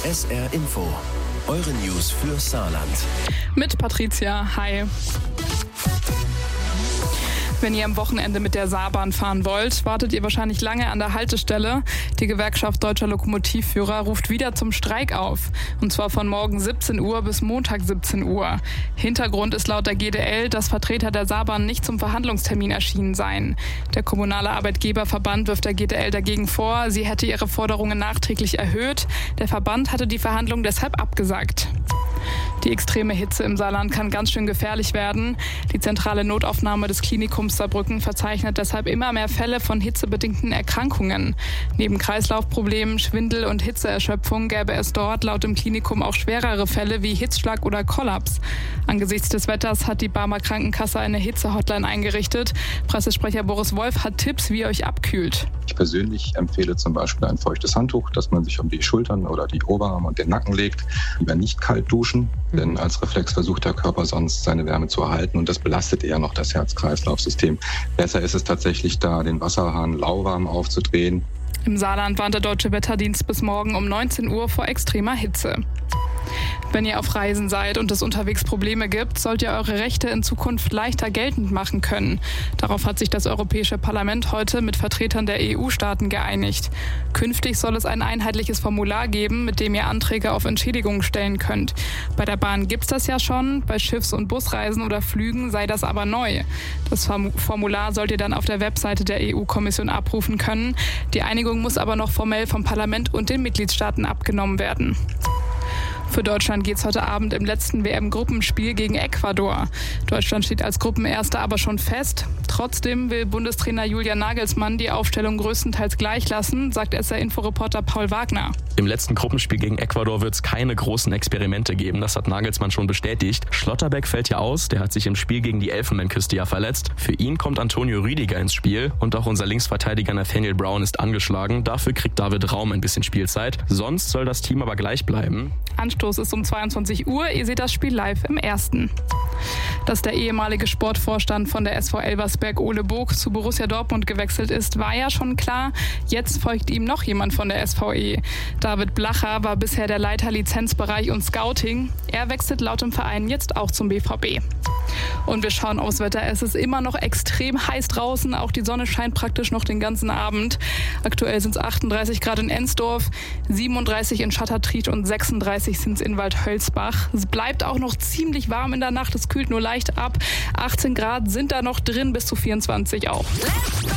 SR Info, eure News für Saarland. Mit Patricia, hi. Wenn ihr am Wochenende mit der Saarbahn fahren wollt, wartet ihr wahrscheinlich lange an der Haltestelle. Die Gewerkschaft Deutscher Lokomotivführer ruft wieder zum Streik auf. Und zwar von morgen 17 Uhr bis Montag 17 Uhr. Hintergrund ist laut der GDL, dass Vertreter der Saarbahn nicht zum Verhandlungstermin erschienen seien. Der kommunale Arbeitgeberverband wirft der GDL dagegen vor, sie hätte ihre Forderungen nachträglich erhöht. Der Verband hatte die Verhandlungen deshalb abgesagt. Die extreme Hitze im Saarland kann ganz schön gefährlich werden. Die zentrale Notaufnahme des Klinikums Saarbrücken verzeichnet deshalb immer mehr Fälle von hitzebedingten Erkrankungen. Neben Kreislaufproblemen, Schwindel und Hitzeerschöpfung gäbe es dort laut dem Klinikum auch schwerere Fälle wie Hitzschlag oder Kollaps. Angesichts des Wetters hat die Barmer Krankenkasse eine Hitze-Hotline eingerichtet. Pressesprecher Boris Wolf hat Tipps, wie ihr euch abkühlt. Ich persönlich empfehle zum Beispiel ein feuchtes Handtuch, das man sich um die Schultern oder die Oberarme und den Nacken legt. Lieber nicht kalt duschen, denn als Reflex versucht der Körper sonst seine Wärme zu erhalten und das belastet eher noch das Herz-Kreislauf-System. Besser ist es tatsächlich da, den Wasserhahn lauwarm aufzudrehen. Im Saarland warnt der Deutsche Wetterdienst bis morgen um 19 Uhr vor extremer Hitze. Wenn ihr auf Reisen seid und es unterwegs Probleme gibt, sollt ihr eure Rechte in Zukunft leichter geltend machen können. Darauf hat sich das Europäische Parlament heute mit Vertretern der EU-Staaten geeinigt. Künftig soll es ein einheitliches Formular geben, mit dem ihr Anträge auf Entschädigung stellen könnt. Bei der Bahn gibt's das ja schon, bei Schiffs- und Busreisen oder Flügen sei das aber neu. Das Formular sollt ihr dann auf der Webseite der EU-Kommission abrufen können. Die Einigung muss aber noch formell vom Parlament und den Mitgliedstaaten abgenommen werden. Für Deutschland geht's heute Abend im letzten WM-Gruppenspiel gegen Ecuador. Deutschland steht als Gruppenerster aber schon fest. Trotzdem will Bundestrainer Julian Nagelsmann die Aufstellung größtenteils gleich lassen, sagt SR-Info-Reporter Paul Wagner. Im letzten Gruppenspiel gegen Ecuador wird es keine großen Experimente geben, das hat Nagelsmann schon bestätigt. Schlotterbeck fällt ja aus, der hat sich im Spiel gegen die Elfenbeinküste ja verletzt. Für ihn kommt Antonio Rüdiger ins Spiel und auch unser Linksverteidiger Nathaniel Brown ist angeschlagen. Dafür kriegt David Raum ein bisschen Spielzeit. Sonst soll das Team aber gleich bleiben. Anstoß ist um 22 Uhr. Ihr seht das Spiel live im Ersten. Dass der ehemalige Sportvorstand von der SV Elversberg Ole Bog zu Borussia Dortmund gewechselt ist, war ja schon klar. Jetzt folgt ihm noch jemand von der SVE. David Blacher war bisher der Leiter Lizenzbereich und Scouting. Er wechselt laut dem Verein jetzt auch zum BVB. Und wir schauen aufs Wetter. Es ist immer noch extrem heiß draußen. Auch die Sonne scheint praktisch noch den ganzen Abend. Aktuell sind es 38 Grad in Ensdorf, 37 in Schattertried und 36 sind es in Waldhölzbach. Es bleibt auch noch ziemlich warm in der Nacht. Es kühlt nur leicht ab. 18 Grad sind da noch drin, bis zu 24 auch.